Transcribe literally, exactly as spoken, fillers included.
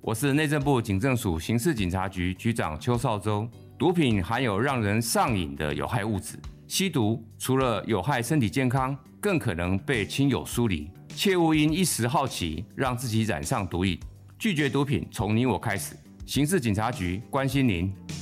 我是内政部警政署刑事警察局局长邱少洲。毒品含有让人上瘾的有害物质，吸毒除了有害身体健康，更可能被亲友疏离。切勿因一时好奇让自己染上毒瘾，拒绝毒品从你我开始。刑事警察局关心您。